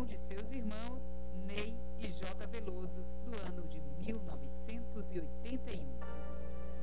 composição de seus irmãos Ney e J. Veloso, do ano de 1981.